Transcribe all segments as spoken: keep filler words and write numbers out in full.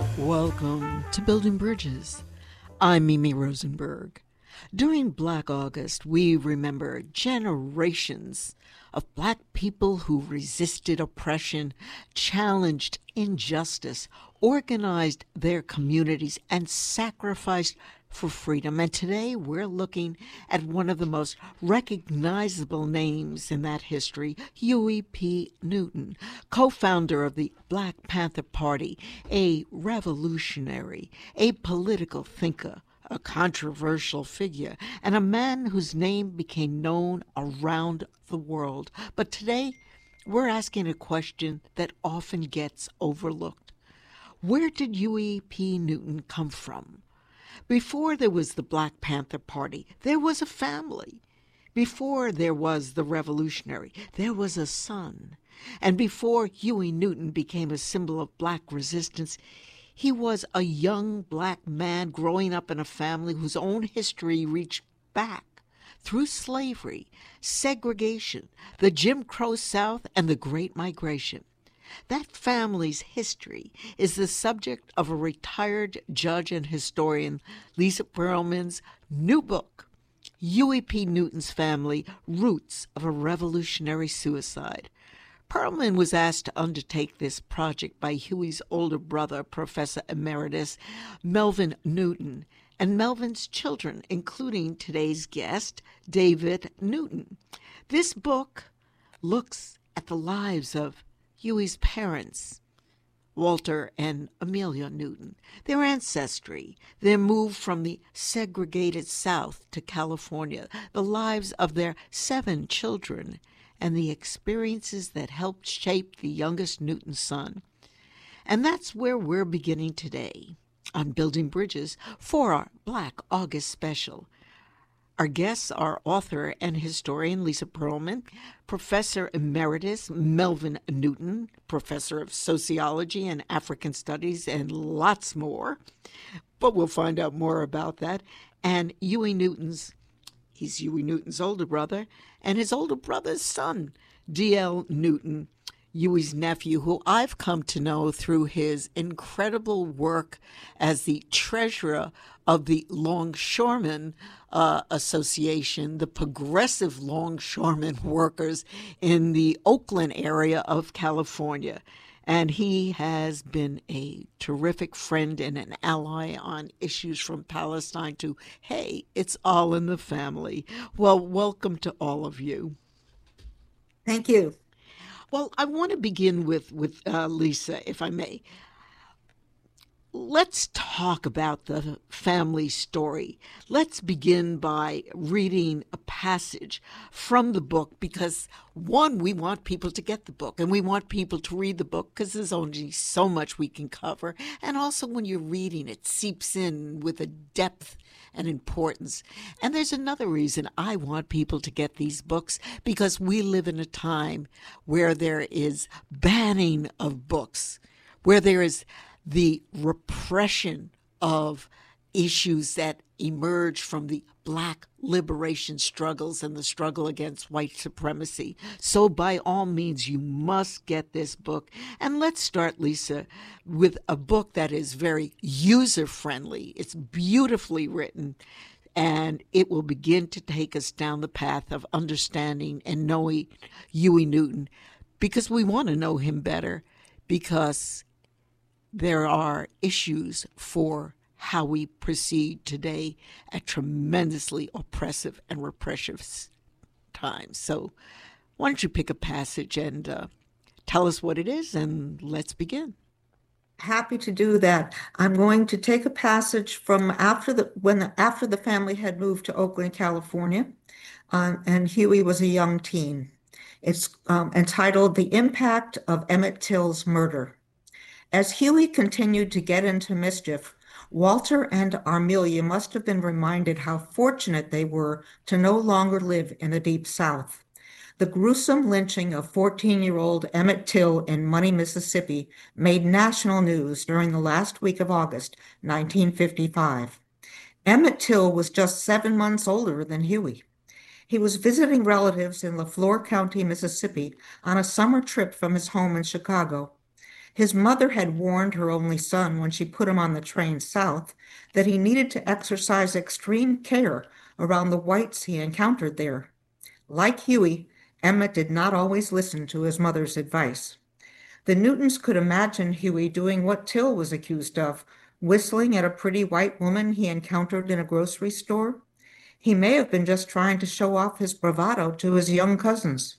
Welcome to Building Bridges. I'm Mimi Rosenberg. During Black August, we remember generations of Black people who resisted oppression, challenged injustice, organized their communities, and sacrificed for freedom. And today we're looking at one of the most recognizable names in that history, Huey P. Newton, co-founder of the Black Panther Party, a revolutionary, a political thinker, a controversial figure, and a man whose name became known around the world. But today, we're asking a question that often gets overlooked. Where did Huey P. Newton come from? Before there was the Black Panther Party, there was a family. Before there was the revolutionary, there was a son. And before Huey Newton became a symbol of Black resistance, he was a young Black man growing up in a family whose own history reached back through slavery, segregation, the Jim Crow South, and the Great Migration. That family's history is the subject of a retired judge and historian, Lisa Pearlman's new book, Huey P. Newton's Family, Roots of a Revolutionary Suicide. Pearlman was asked to undertake this project by Huey's older brother, Professor Emeritus Melvin Newton, and Melvin's children, including today's guest, David Newton. This book looks at the lives of Huey's parents, Walter and Amelia Newton, their ancestry, their move from the segregated South to California, the lives of their seven children, and the experiences that helped shape the youngest Newton son. And that's where we're beginning today on Building Bridges for our Black August special. Our guests are author and historian Lisa Pearlman, Professor Emeritus Melvin Newton, Professor of Sociology and African Studies, and lots more. But we'll find out more about that. And Huey Newton's, he's Huey Newton's older brother, and his older brother's son, D L Newton, Huey's nephew, who I've come to know through his incredible work as the treasurer of the Longshoremen uh, Association, the progressive longshoremen workers in the Oakland area of California. And he has been a terrific friend and an ally on issues from Palestine to, hey, it's all in the family. Well, welcome to all of you. Thank you. Well, I want to begin with, with uh, Lisa, if I may. Let's talk about the family story. Let's begin by reading a passage from the book because, one, we want people to get the book and we want people to read the book because there's only so much we can cover. And also when you're reading, it seeps in with a depth and importance. And there's another reason I want people to get these books because we live in a time where there is banning of books, where there is the repression of issues that emerge from the Black liberation struggles and the struggle against white supremacy. So by all means, you must get this book. And let's start, Lisa, with a book that is very user-friendly. It's beautifully written, and it will begin to take us down the path of understanding and knowing Huey Newton because we want to know him better because there are issues for how we proceed today at tremendously oppressive and repressive times. So why don't you pick a passage and uh, tell us what it is, and let's begin. Happy to do that. I'm going to take a passage from after the when the, after the family had moved to Oakland, California, um, and Huey was a young teen. It's um, entitled "The Impact of Emmett Till's Murder." As Huey continued to get into mischief, Walter and Armelia must have been reminded how fortunate they were to no longer live in the Deep South. The gruesome lynching of fourteen-year-old Emmett Till in Money, Mississippi, made national news during the last week of August, nineteen fifty-five. Emmett Till was just seven months older than Huey. He was visiting relatives in LeFlore County, Mississippi, on a summer trip from his home in Chicago. His mother had warned her only son when she put him on the train south that he needed to exercise extreme care around the whites he encountered there. Like Huey, Emmett did not always listen to his mother's advice. The Newtons could imagine Huey doing what Till was accused of, whistling at a pretty white woman he encountered in a grocery store. He may have been just trying to show off his bravado to his young cousins.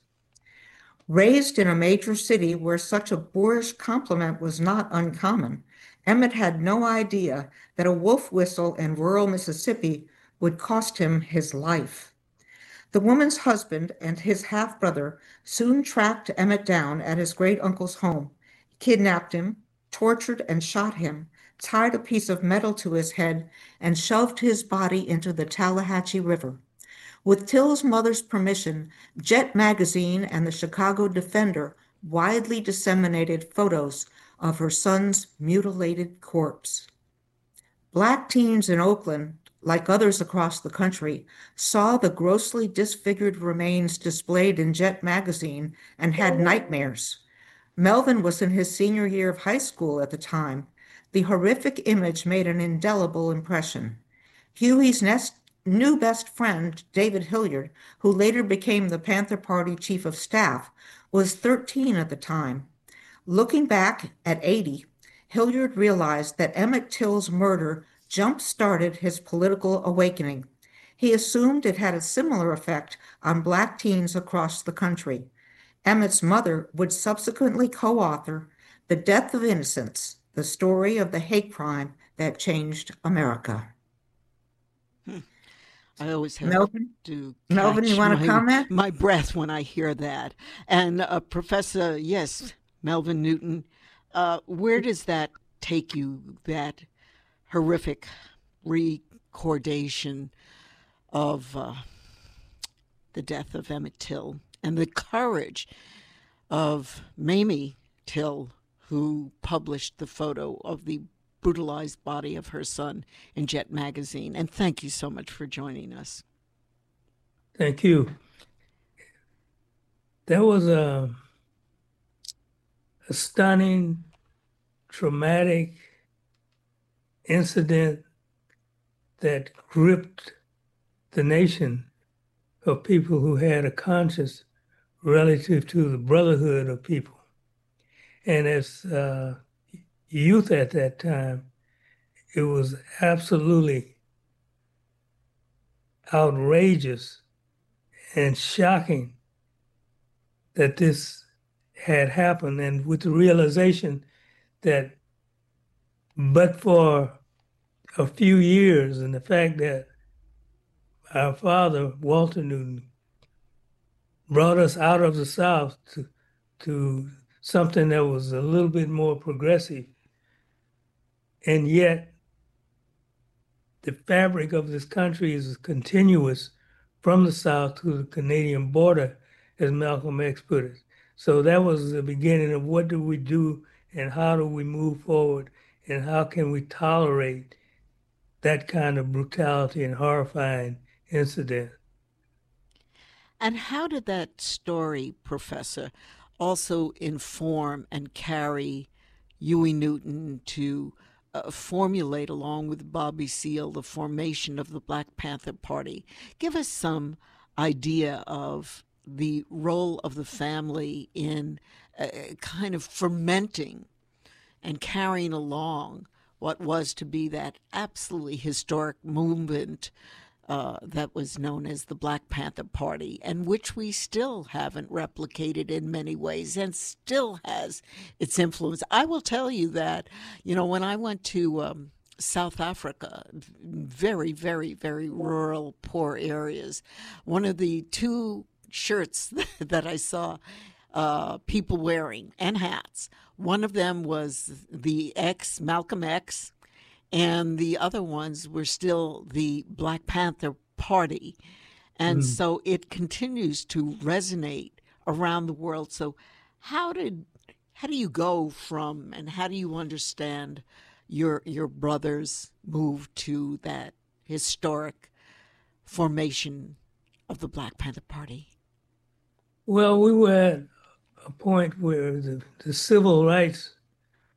Raised in a major city where such a boorish compliment was not uncommon, Emmett had no idea that a wolf whistle in rural Mississippi would cost him his life. The woman's husband and his half-brother soon tracked Emmett down at his great-uncle's home, kidnapped him, tortured and shot him, tied a piece of metal to his head, and shoved his body into the Tallahatchie River. With Till's mother's permission, Jet Magazine and the Chicago Defender widely disseminated photos of her son's mutilated corpse. Black teens in Oakland, like others across the country, saw the grossly disfigured remains displayed in Jet Magazine and had nightmares. Melvin was in his senior year of high school at the time. The horrific image made an indelible impression. Huey's nest new best friend, David Hilliard, who later became the Panther Party chief of staff, was thirteen at the time. Looking back at eighty, Hilliard realized that Emmett Till's murder jump-started his political awakening. He assumed it had a similar effect on Black teens across the country. Emmett's mother would subsequently co-author The Death of Innocence, the story of the hate crime that changed America. Hmm. I always have Melvin, to Melvin, you catch want to my, comment? my breath when I hear that. And uh, Professor, yes, Melvin Newton, uh, where does that take you, that horrific recordation of uh, the death of Emmett Till and the courage of Mamie Till, who published the photo of the brutalized body of her son in Jet Magazine? And thank you so much for joining us. Thank you. That was a, a stunning, traumatic incident that gripped the nation of people who had a conscience relative to the brotherhood of people. And as uh, youth at that time, it was absolutely outrageous and shocking that this had happened, and with the realization that but for a few years, and the fact that our father, Walter Newton, brought us out of the South to, to something that was a little bit more progressive. And yet, the fabric of this country is continuous from the South to the Canadian border, as Malcolm X put it. So that was the beginning of what do we do and how do we move forward and how can we tolerate that kind of brutality and horrifying incident. And how did that story, Professor, also inform and carry Huey Newton to uh, formulate, along with Bobby Seale, the formation of the Black Panther Party? Give us some idea of the role of the family in uh, kind of fermenting and carrying along what was to be that absolutely historic movement uh, that was known as the Black Panther Party, and which we still haven't replicated in many ways and still has its influence. I will tell you that, you know, when I went to um, South Africa, very, very, very rural, poor areas, one of the two shirts that I saw uh, people wearing and hats, one of them was the X, Malcolm X, and the other ones were still the Black Panther Party. And mm. so it continues to resonate around the world. So how did how do you go from, and how do you understand your your brother's move to that historic formation of the Black Panther Party? Well, we were at a point where the, the civil rights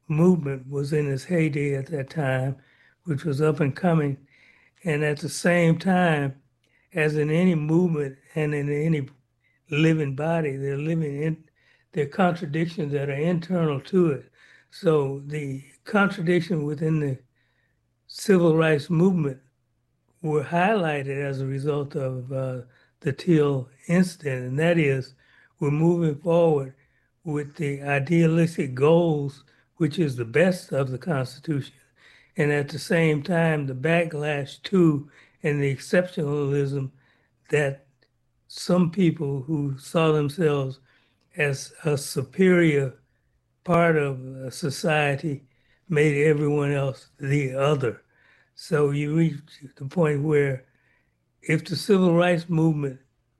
movement was in its heyday at that time, which was up and coming. And at the same time, as in any movement and in any living body, they're living in there are contradictions that are internal to it. So the contradiction within the civil rights movement were highlighted as a result of uh, the Teal incident, and that is we're moving forward with the idealistic goals, which is the best of the Constitution, and at the same time, the backlash to and the exceptionalism that some people who saw themselves as a superior part of society made everyone else the other. So you reach the point where if the civil rights movement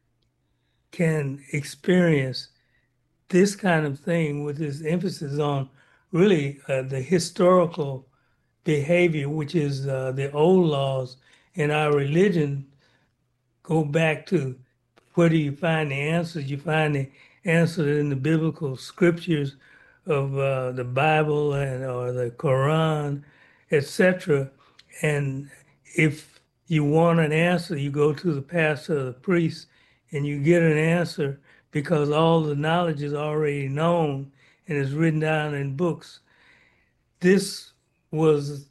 can experience this kind of thing with this emphasis on really uh, the historical behavior, which is uh, the old laws in our religion, go back to where do you find the answers? You find the answer in the biblical scriptures of uh, the Bible and or the Quran, et cetera. And if you want an answer, you go to the pastor or the priest, and you get an answer because all the knowledge is already known and is written down in books. This was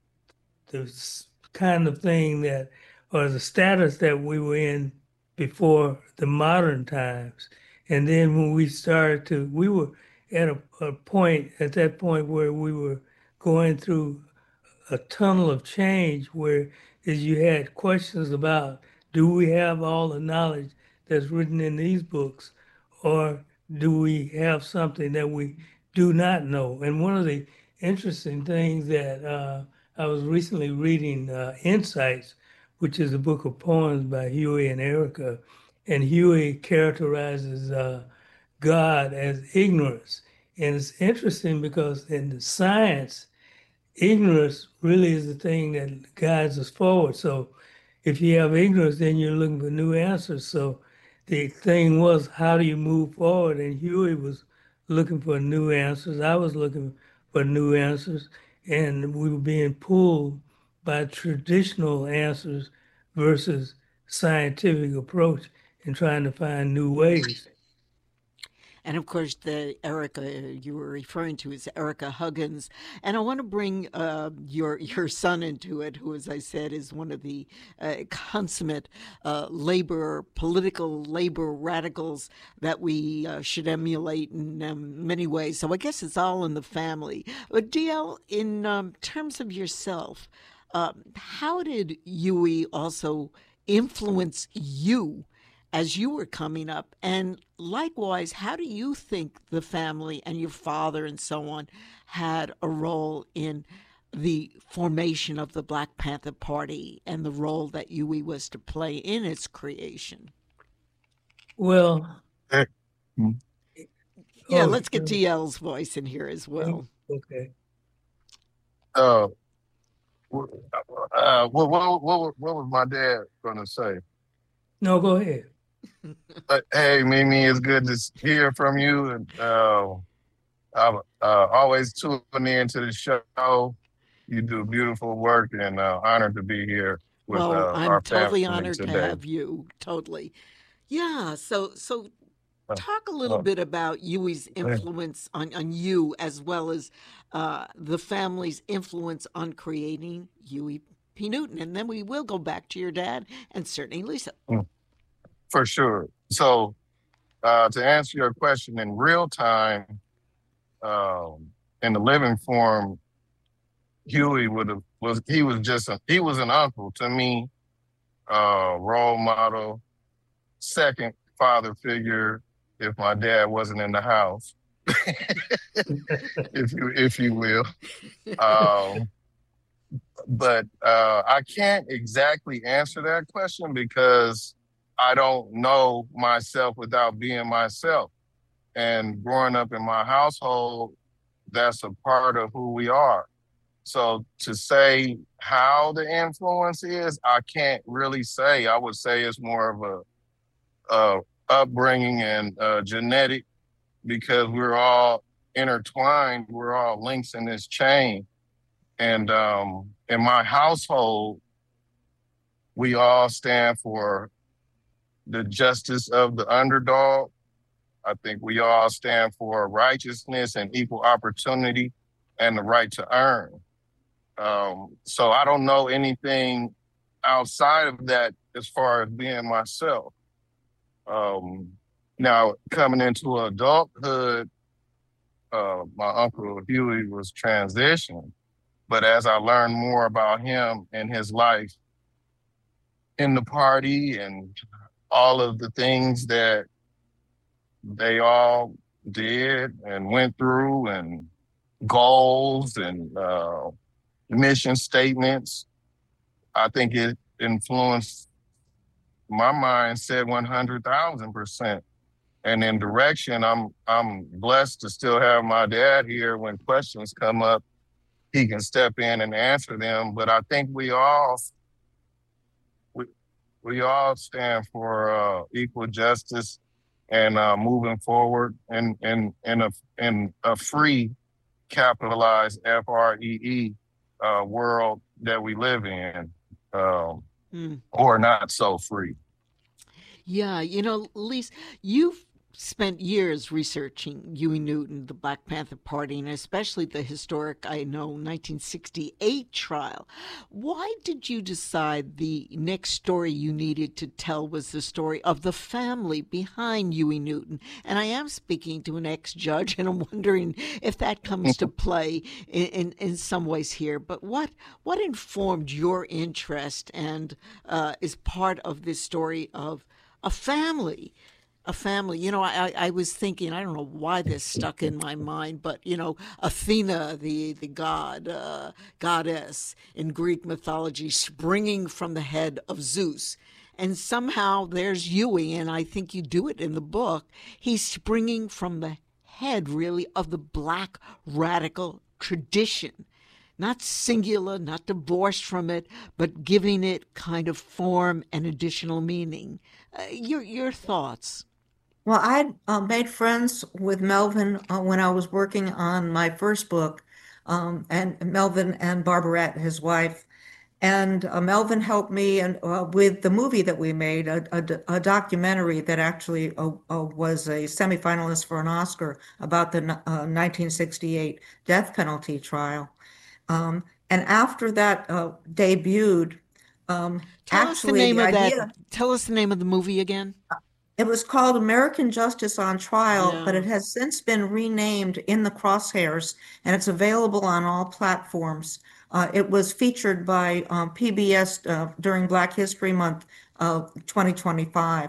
the kind of thing that, or the status that we were in before the modern times. And then when we started to, we were at a, a point, at that point where we were going through a tunnel of change where as you had questions about, do we have all the knowledge that's written in these books, or do we have something that we do not know? And one of the interesting things that uh, I was recently reading uh, Insights, which is a book of poems by Huey and Erica, and Huey characterizes uh, God as ignorance. And it's interesting because in the science, ignorance really is the thing that guides us forward. So if you have ignorance, then you're looking for new answers. So the thing was, how do you move forward? And Huey was looking for new answers. I was looking for new answers. And we were being pulled by traditional answers versus scientific approach and trying to find new ways. And of course, the Erica you were referring to is Erica Huggins. And I want to bring uh, your your son into it, who, as I said, is one of the uh, consummate uh, labor, political labor radicals that we uh, should emulate in um, many ways. So I guess it's all in the family. But D L, in um, terms of yourself, um, how did Huey also influence you as you were coming up? And likewise, how do you think the family and your father and so on had a role in the formation of the Black Panther Party and the role that Huey was to play in its creation? Well, yeah, oh, let's get D L's voice in here as well. Okay. Uh, uh, what, what, what, what was my dad going to say? No, go ahead. But, hey, Mimi, it's good to hear from you. And uh, I'm uh, always tuning in to the show. You do beautiful work, and uh, honored to be here with well, uh, I'm our totally family honored today. to have you. Totally. Yeah. So, so talk a little uh, bit about Huey's influence on, on you, as well as uh, the family's influence on creating Huey P. Newton. And then we will go back to your dad and certainly Lisa. For sure. So uh, to answer your question in real time, um, in the living form, Huey would have was he was just a, he was an uncle to me, uh, role model, second father figure if my dad wasn't in the house, if you if you will. Um, but uh, I can't exactly answer that question because I don't know myself without being myself. And growing up in my household, that's a part of who we are. So to say how the influence is, I can't really say. I would say it's more of a, a upbringing and uh, genetic, because we're all intertwined. We're all links in this chain. And um, in my household, we all stand for the justice of the underdog. I think we all stand for righteousness and equal opportunity and the right to earn. Um, so I don't know anything outside of that as far as being myself. Um, now, coming into adulthood, uh, my Uncle Huey was transitioned. But as I learned more about him and his life in the party and all of the things that they all did and went through and goals and uh, mission statements, I think it influenced my mindset one hundred thousand percent. And in direction, I'm I'm blessed to still have my dad here when questions come up. He can step in and answer them. But I think we all we, we all stand for uh, equal justice and uh, moving forward in in in a in a free, capitalized F R E E uh, world that we live in, um, mm. or not so free. Yeah, you know, Lise, you've spent years researching Huey Newton, the Black Panther Party, and especially the historic, I know, nineteen sixty-eight trial. Why did you decide the next story you needed to tell was the story of the family behind Huey Newton? And I am speaking to an ex-judge, and I'm wondering if that comes to play in, in, in some ways here. But what what informed your interest and uh, is part of this story of a family? A family, you know, I, I was thinking, I don't know why this stuck in my mind, but, you know, Athena, the, the god, uh, goddess in Greek mythology, springing from the head of Zeus. And somehow there's Huey, and I think you do it in the book. He's springing from the head, really, of the Black radical tradition. Not singular, not divorced from it, but giving it kind of form and additional meaning. Uh, your, your thoughts? Well, I uh, made friends with Melvin uh, when I was working on my first book, um, and Melvin and Barbarette, his wife. And uh, Melvin helped me and uh, with the movie that we made, a, a, a documentary that actually uh, uh, was a semifinalist for an Oscar about the uh, nineteen sixty-eight death penalty trial. Um, and after that uh, debuted, um, tell actually, us the name the of idea, that. Tell us the name of the movie again. It was called American Justice on Trial, Yeah. but it has since been renamed In the Crosshairs, and it's available on all platforms. Uh, it was featured by um, P B S uh, during Black History Month of twenty twenty-five.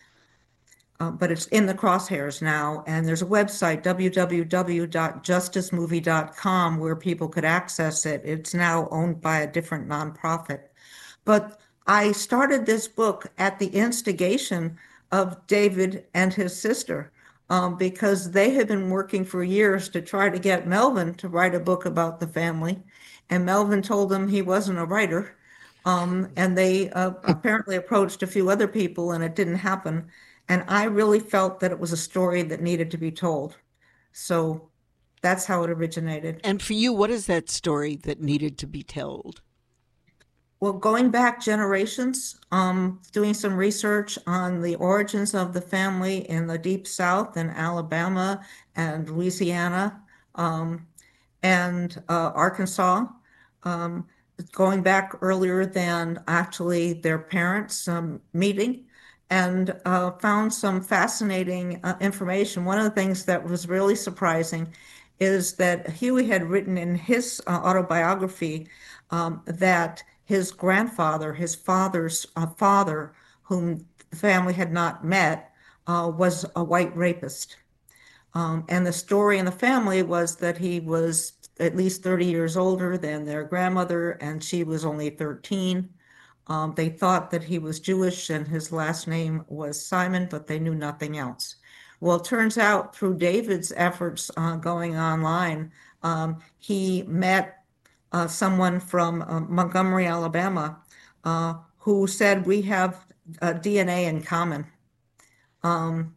Uh, but it's in the crosshairs now, and there's a website, w w w dot justice movie dot com, where people could access it. It's now owned by a different nonprofit. But I started this book at the instigation of David and his sister, um, because they had been working for years to try to get Melvin to write a book about the family. And Melvin told them he wasn't a writer. Um, and they uh, apparently approached a few other people, and it didn't happen. And I really felt that it was a story that needed to be told. So that's how it originated. And for you, what is that story that needed to be told? Well, going back generations, um, doing some research on the origins of the family in the Deep South in Alabama and Louisiana, um, and uh, Arkansas, um, going back earlier than actually their parents um, meeting, and uh, found some fascinating uh, information. One of the things that was really surprising is that Huey had written in his uh, autobiography um, that his grandfather, his father's uh, father, whom the family had not met, uh, was a white rapist. Um, and the story in the family was that he was at least thirty years older than their grandmother, and she was only thirteen. Um, they thought that he was Jewish and his last name was Simon, but they knew nothing else. Well, it turns out through David's efforts uh, going online, um, he met Uh, someone from uh, Montgomery, Alabama, uh, who said we have uh, D N A in common. Um,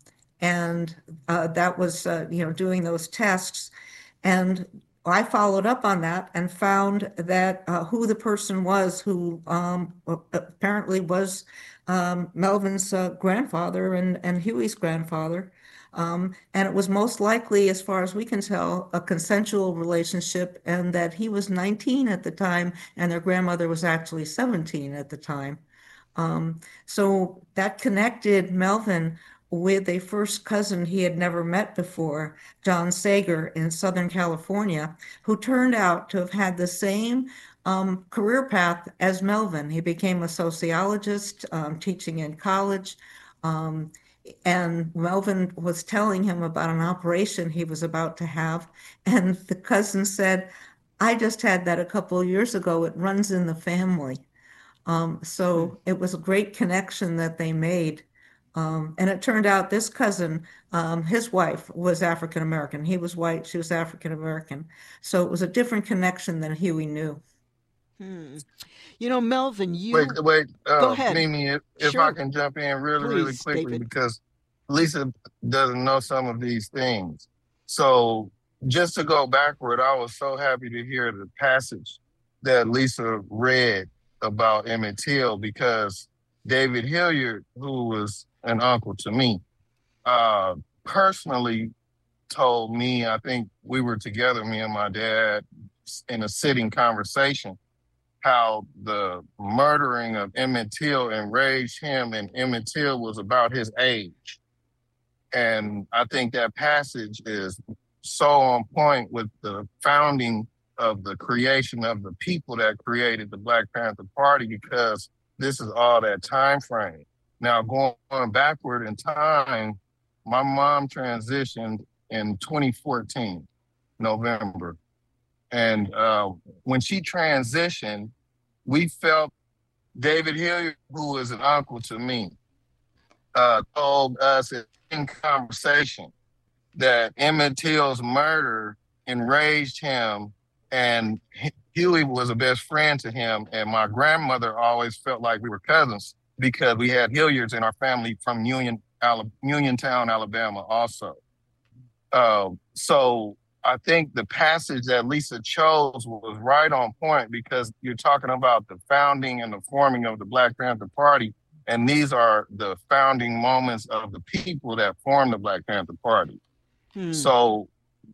and uh, that was, uh, you know, doing those tests. And I followed up on that and found that uh, who the person was who um, apparently was um, Melvin's uh, grandfather and, and Huey's grandfather. Um, and it was most likely, as far as we can tell, a consensual relationship, and that he was nineteen at the time and their grandmother was actually seventeen at the time. Um, so that connected Melvin with a first cousin he had never met before, John Sager in Southern California, who turned out to have had the same um, career path as Melvin. He became a sociologist, um, teaching in college. Um, and Melvin was telling him about an operation he was about to have. And the cousin said, I just had that a couple of years ago. It runs in the family. Um, so it was a great connection that they made. Um, and it turned out this cousin, um, his wife was African American. He was white, she was African American. So it was a different connection than Huey knew. Hmm. You know, Melvin, Wait, you wait, go uh, ahead. Mimi, if, if I Sure, can jump in really, really please, quickly, David. because Lisa doesn't know some of these things. So just to go backward, I was so happy to hear the passage that Lisa read about Emmett Till, because David Hilliard, who was an uncle to me, uh, personally told me, I think we were together, me and my dad, in a sitting conversation, how the murdering of Emmett Till enraged him, and Emmett Till was about his age. And I think that passage is so on point with the founding of the creation of the people that created the Black Panther Party, because this is all that time frame. Now, going backward in time, my mom transitioned in twenty fourteen, November. And uh, when she transitioned, we felt David Hilliard, who was an uncle to me, uh, told us in conversation that Emmett Till's murder enraged him, and Huey was a best friend to him. And my grandmother always felt like we were cousins because we had Hilliards in our family from Union, Ala- Uniontown, Alabama also. Uh, so I think the passage that Lisa chose was right on point, because you're talking about the founding and the forming of the Black Panther Party. And these are the founding moments of the people that formed the Black Panther Party. Hmm. So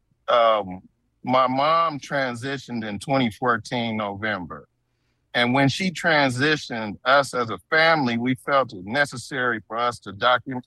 um, my mom transitioned in twenty fourteen, November. And when she transitioned, us as a family, we felt it necessary for us to document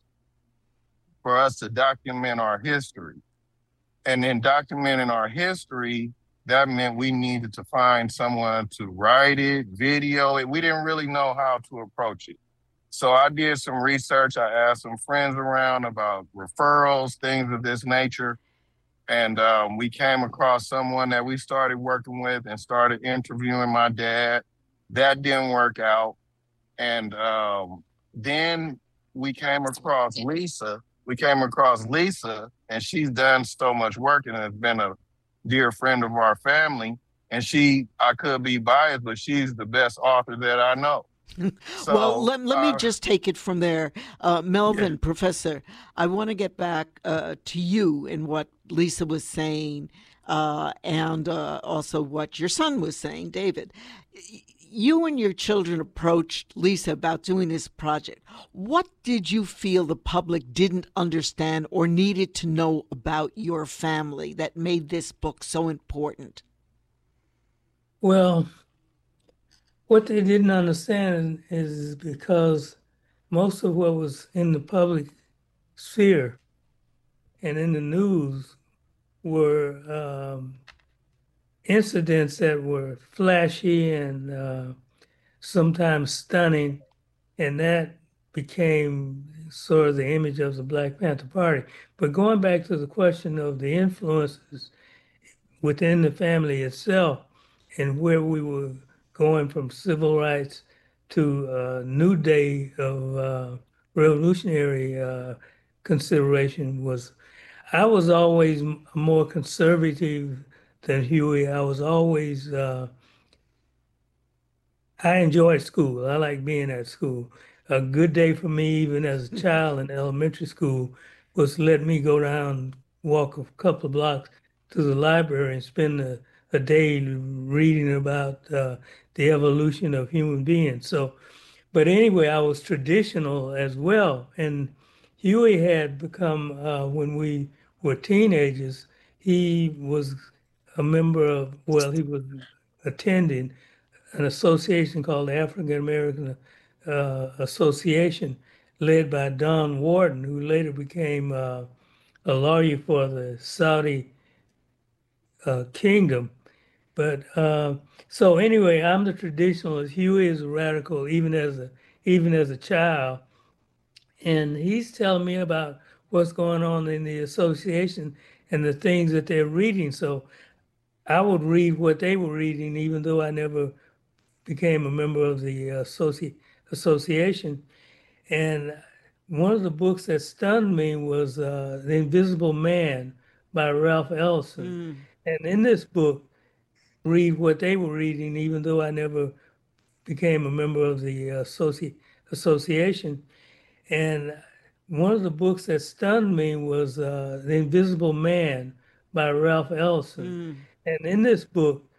for us to document our history. And in documenting our history, that meant we needed to find someone to write it, video it. We didn't really know how to approach it. So I did some research. I asked some friends around about referrals, things of this nature. And um, we came across someone that we started working with and started interviewing my dad. That didn't work out. And um, then we came across Lisa. We came across Lisa, and she's done so much work and has been a dear friend of our family. And she, I could be biased, but she's the best author that I know. So, well, let, let uh, me just take it from there. Uh, Melvin, yeah. Professor, I want to get back uh, to you and what Lisa was saying uh, and uh, also what your son was saying, David. You and your children approached Lisa about doing this project. What did you feel the public didn't understand or needed to know about your family that made this book so important? Well, what they didn't understand is because most of what was in the public sphere and in the news were um, incidents that were flashy and uh, sometimes stunning, and that became sort of the image of the Black Panther Party. But going back to the question of the influences within the family itself and where we were going from civil rights to a new day of uh, revolutionary uh, consideration, was I was always more conservative than Huey. I was always, uh, I enjoyed school. I like being at school. A good day for me, even as a child in elementary school, was let me go down, walk a couple of blocks to the library and spend a, a day reading about uh, the evolution of human beings. So, but anyway, I was traditional as well. And Huey had become, uh, when we were teenagers, he was a member of, well, he was attending an association called the African American uh, Association, led by Don Warden, who later became uh, a lawyer for the Saudi uh, kingdom. But uh, so anyway, I'm the traditionalist. Huey is a radical, even as a even as a child, and he's telling me about what's going on in the association and the things that they're reading. So I would read what they were reading, even though I never became a member of the associ- association. And one of the books that stunned me was uh, The Invisible Man by Ralph Ellison. Mm. And in this book, read what they were reading, even though I never became a member of the associ- association. And one of the books that stunned me was uh, The Invisible Man by Ralph Ellison. Mm. And in this book,